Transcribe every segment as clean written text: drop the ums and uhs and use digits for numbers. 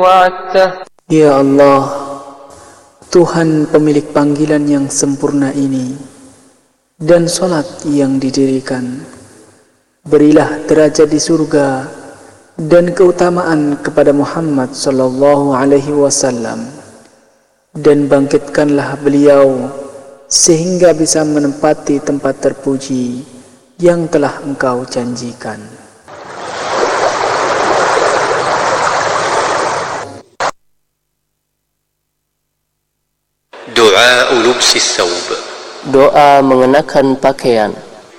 وعدته. Ya Allah, Tuhan pemilik panggilan yang sempurna ini dan solat yang didirikan, berilah derajat di surga dan keutamaan kepada Muhammad sallallahu alaihi wasallam, dan bangkitkanlah beliau sehingga bisa menempati tempat terpuji yang telah Engkau janjikan. Du'a lubsi thawb. Doa mengenakan pakaian.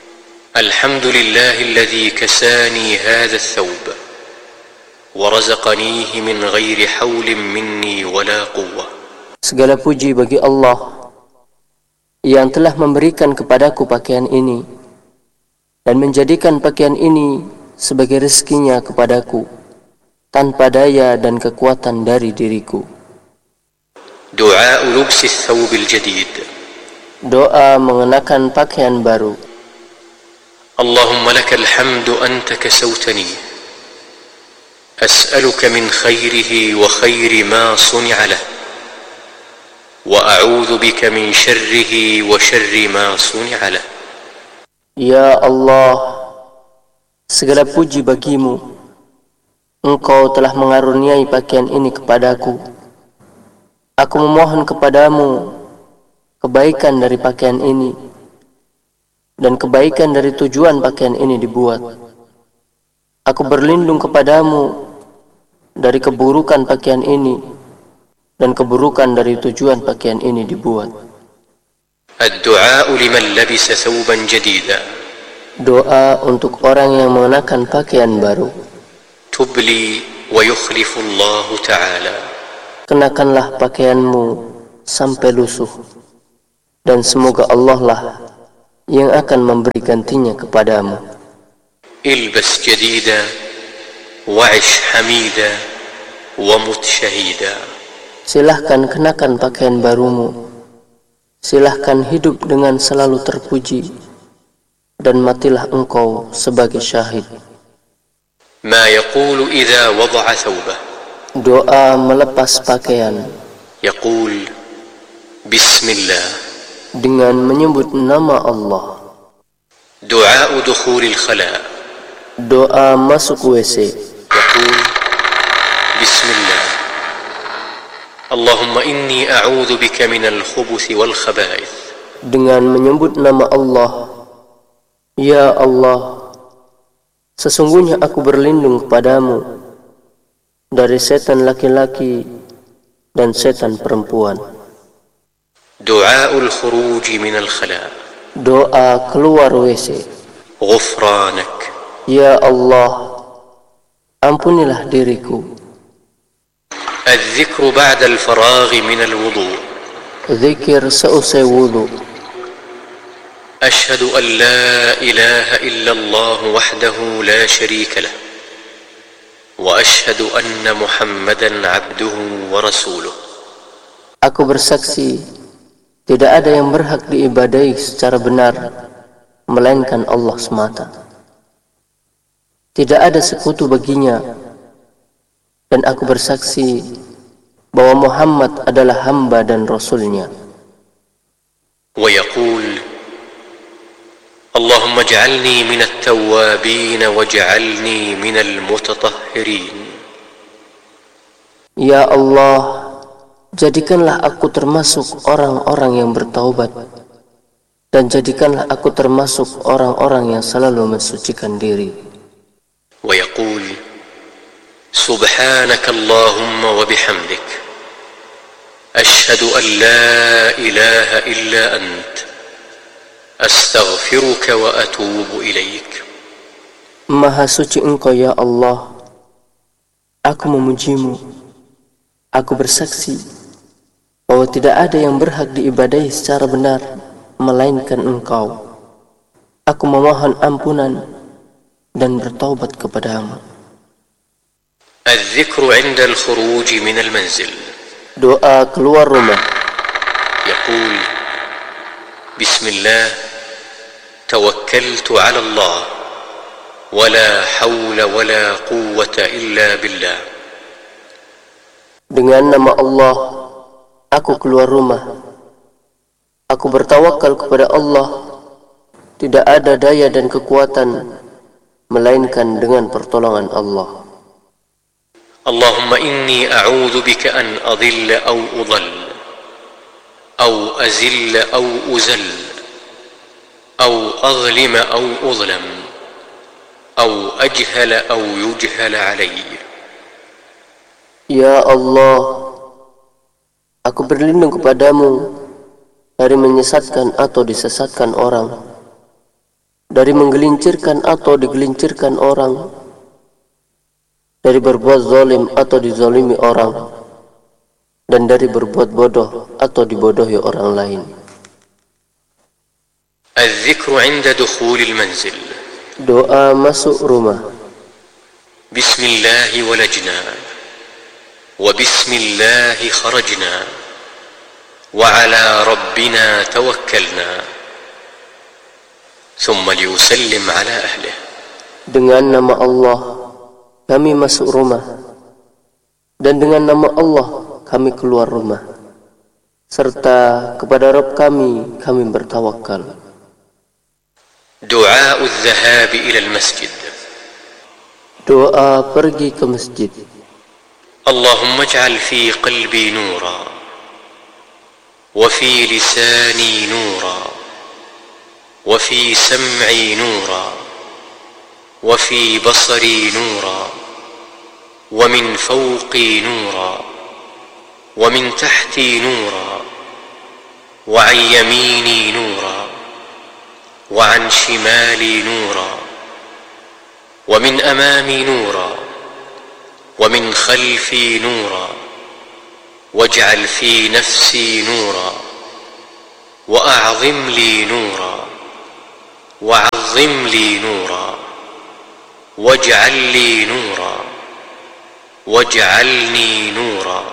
Alhamdulillahilladzi kasani hadha thawb wa razaqanihi min ghairi hawlin minni wala quwwah. Segala puji bagi Allah yang telah memberikan kepadaku pakaian ini dan menjadikan pakaian ini sebagai rezekinya kepadaku tanpa daya dan kekuatan dari diriku. Du'a lubsi thawb al-jadid. Doa mengenakan pakaian baru. Allahumma lakal hamdu anta kasawtani. As'aluka min khairihi wa khairi ma suni'a lah. Wa a'udzu bika min syarrihi wa syarri ma suni'a lah. Ya Allah, segala puji bagimu. Engkau telah mengaruniai pakaian ini kepadaku. Aku memohon kepadamu kebaikan dari pakaian ini dan kebaikan dari tujuan pakaian ini dibuat. Aku berlindung kepadamu dari keburukan pakaian ini dan keburukan dari tujuan pakaian ini dibuat. Ad-du'a liman labisa thawban jadida. Doa untuk orang yang mengenakan pakaian baru. Tubli wa yukhlifu Allah Ta'ala. Kenakanlah pakaianmu sampai lusuh, dan semoga Allah lah yang akan memberi gantinya kepadamu. Ilbas jadida wa'ish hamida wa mut syahida. Silahkan kenakan pakaian barumu, silahkan hidup dengan selalu terpuji, dan matilah engkau sebagai syahid. Ma yaqulu idza wada'a thawbah. Doa melepas pakaian. Yaqul Bismillah. Dengan menyebut nama Allah. Du'a dukhulil khala. Doa masuk WC. Yaqul Bismillah. Allahumma inni a'udzu bika minal khubuthi wal khaba'ith. Dengan menyebut nama Allah. Ya Allah, sesungguhnya aku berlindung kepadamu dari setan laki-laki dan setan perempuan. Du'aul khuruj minal khala. Doa keluar WC. Ghufranak. Ya Allah, ampunilah diriku. Al-dhikru ba'da al-faraghi minal wudu'. Zikir seusai wudu. Ashhadu an la ilaha illallah wahdahu la sharika lah. Wa ashhadu anna Muhammadan abduhu wa rasuluh. Aku bersaksi tidak ada yang berhak diibadahi secara benar melainkan Allah semata. Tidak ada sekutu baginya, dan aku bersaksi bahwa Muhammad adalah hamba dan rasulnya. Wa yaqul Allahumma ij'alni minat tawwabin waj'alni minal mutatahhirin. Ya Allah, jadikanlah aku termasuk orang-orang yang bertaubat, dan jadikanlah aku termasuk orang-orang yang selalu mensucikan diri. Wa yaqul Subhanaka Allahumma wa bihamdik Ashhadu an la ilaha illa ant Astaghfiruka wa atubu ilaik. Maha suci Engkau ya Allah, aku memujimu. Aku bersaksi bahwa tidak ada yang berhak diibadahi secara benar melainkan Engkau. Aku memohon ampunan dan bertaubat kepadamu. Al-dhikru 'inda al-khuruj min al-manzil. Doa keluar rumah. Yaqul Bismillah Tawakkaltu 'ala Allah wa la hawla wa la quwwata illa billah. Dengan nama Allah, aku keluar rumah. Aku bertawakal kepada Allah. Tidak ada daya dan kekuatan melainkan dengan pertolongan Allah. Allahumma inni a'udzu bika an adilla aw udall aw azilla aw uzall aw azlima aw uzlam aw ajhala aw yujhala alayya. Ya Allah, aku berlindung kepadamu dari menyesatkan atau disesatkan orang, dari menggelincirkan atau digelincirkan orang, dari berbuat zalim atau dizalimi orang, dan dari berbuat bodoh atau dibodohi orang lain. Al-dzikru 'inda dukhulil manzil. Doa masuk rumah. Bismillah walajna wa bismillah kharajna wa ala rabbina tawakkalna. Thumma liyusallim ala ahlihi. Dengan nama Allah kami masuk rumah, dan dengan nama Allah kami keluar rumah, serta kepada Rabb kami bertawakal. Du'a adh-dhahab ila al-masjid. Doa pergi ke masjid. Allahumma ij'al fi qalbi nura wa fi lisani nura وفي سمعي نورا وفي بصري نورا ومن فوقي نورا ومن تحتي نورا وعن يميني نورا وعن شمالي نورا ومن أمامي نورا ومن خلفي نورا واجعل في نفسي نورا وأعظم لي نورا وعظم لي نورا واجعل لي نورا واجعلني نورا.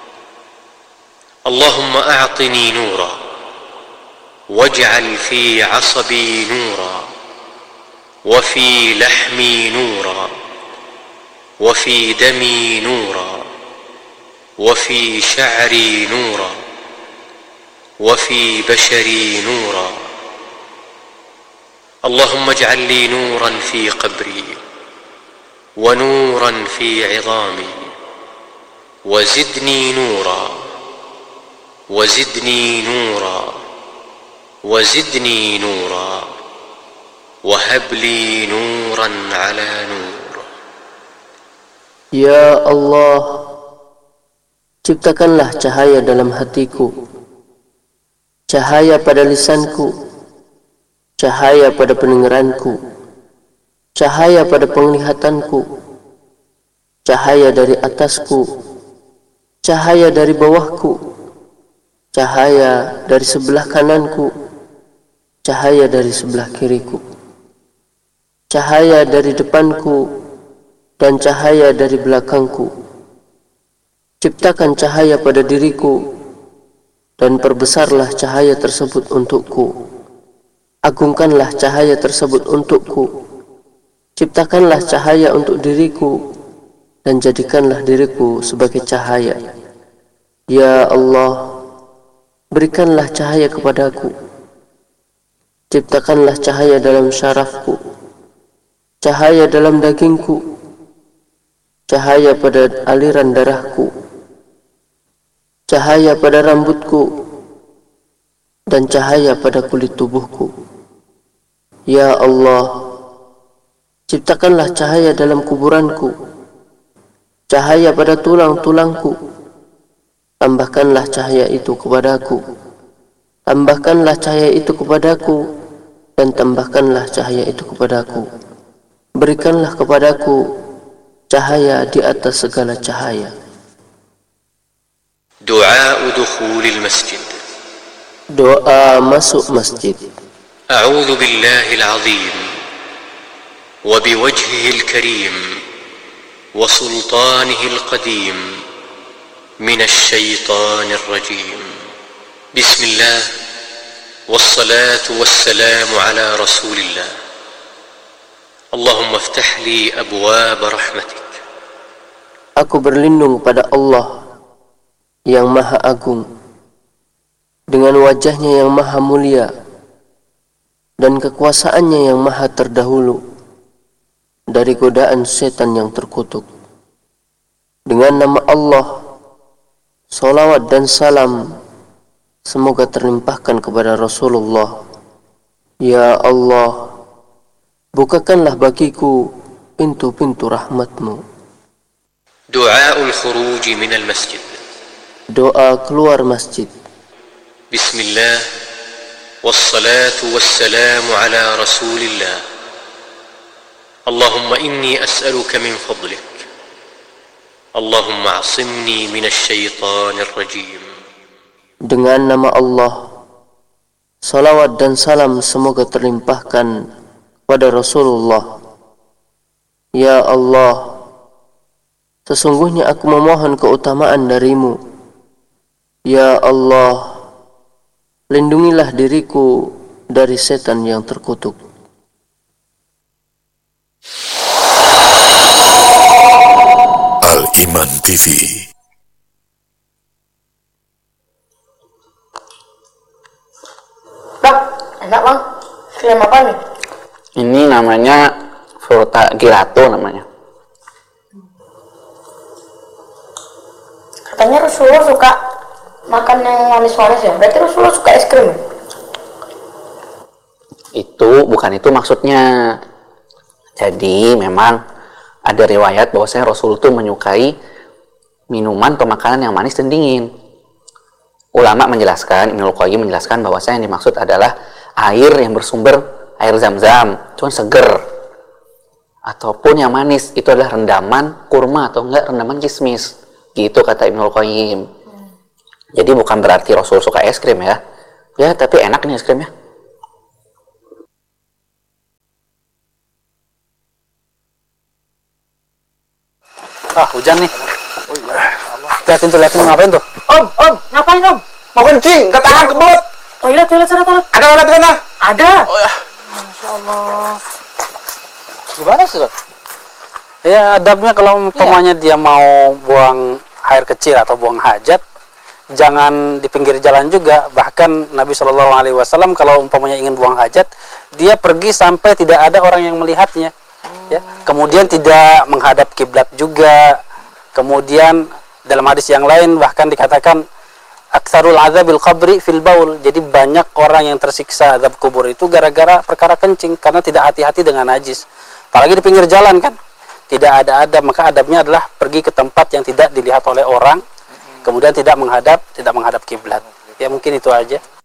اللهم أعطني نورا واجعل في عصبي نورا وفي لحمي نورا وفي دمي نورا وفي شعري نورا وفي بشري نورا. اللهم اجعل لي نورا في قبري ونورا في عظامي وزدني نورا وزدني نورا وزدني نورا وهب لي نورا على نور. Ya Allah, ciptakanlah cahaya dalam hatiku, cahaya pada lisanku, cahaya pada pendengaranku, cahaya pada penglihatanku, cahaya dari atasku, cahaya dari bawahku, cahaya dari sebelah kananku, cahaya dari sebelah kiriku, cahaya dari depanku, dan cahaya dari belakangku. Ciptakan cahaya pada diriku, dan perbesarlah cahaya tersebut untukku. Agungkanlah cahaya tersebut untukku. Ciptakanlah cahaya untuk diriku, dan jadikanlah diriku sebagai cahaya. Ya Allah, berikanlah cahaya kepadaku. Ciptakanlah cahaya dalam syarafku, cahaya dalam dagingku, cahaya pada aliran darahku, cahaya pada rambutku, dan cahaya pada kulit tubuhku. Ya Allah, ciptakanlah cahaya dalam kuburanku, cahaya pada tulang-tulangku. Tambahkanlah cahaya itu kepadaku, tambahkanlah cahaya itu kepadaku, dan tambahkanlah cahaya itu kepadaku. Berikanlah kepadaku cahaya di atas segala cahaya. Du'a dukhulil masjid. Doa masuk masjid. أعوذ بالله العظيم وبوجهه الكريم وسلطانه القديم من الشيطان الرجيم. بسم الله والصلاة والسلام على رسول الله. اللهم افتح لي أبواب رحمتك. Aku berlindung pada Allah yang maha agung, dengan wajahnya yang maha mulia dan kekuasaannya yang maha terdahulu dari godaan setan yang terkutuk. Dengan nama Allah, salawat dan salam semoga terlimpahkan kepada Rasulullah. Ya Allah, bukakanlah bagiku pintu-pintu rahmat-Mu. Du'aul khuruj minal masjid. Doa keluar masjid. Bismillah, wassalatu wassalamu ala rasulillah. Allahumma inni as'aluka min fadlik. Allahumma asimni minasy syaithanir rajim. Dengan nama Allah, salawat dan salam semoga terlimpahkan pada Rasulullah. Ya Allah, sesungguhnya aku memohon keutamaan darimu. Ya Allah, lindungilah diriku dari setan yang terkutuk. Al-Iman TV. Bang, enak bang. Krim apa nih? Ini namanya frutta gelato namanya. Katanya Rasulullah suka makan yang manis-manis ya. Berarti Rasulullah suka es krim. Itu bukan itu maksudnya. Jadi memang ada riwayat bahwasanya Rasul itu menyukai minuman atau makanan yang manis dan dingin. Ulama menjelaskan, Ibnul Qayyim menjelaskan bahwasanya yang dimaksud adalah air yang bersumber air zam-zam, cuman seger. Ataupun yang manis itu adalah rendaman kurma atau enggak rendaman kismis. Gitu kata Ibnul Qayyim. Jadi bukan berarti Rasul suka es krim ya. Ya, tapi enak nih es krimnya. Hujan nih. Liatin ngapain tuh? Om, ngapain om? Mau kencing, ketahan kebelet. Toilet sana. Ada orang di sana? Ada. Oh ya. Masya Allah. Gimana sih, Dok? Ya, adabnya kalau umpamanya dia mau buang air kecil atau buang hajat, jangan di pinggir jalan juga. Bahkan Nabi SAW kalau umpamanya ingin buang hajat, dia pergi sampai tidak ada orang yang melihatnya. Ya, kemudian tidak menghadap kiblat juga. Kemudian dalam hadis yang lain bahkan dikatakan aktsarul adzabil qabri fil baul. Jadi banyak orang yang tersiksa azab kubur itu gara-gara perkara kencing karena tidak hati-hati dengan najis. Apalagi di pinggir jalan kan. Tidak ada adab, maka adabnya adalah pergi ke tempat yang tidak dilihat oleh orang, kemudian tidak menghadap kiblat. Ya mungkin itu aja.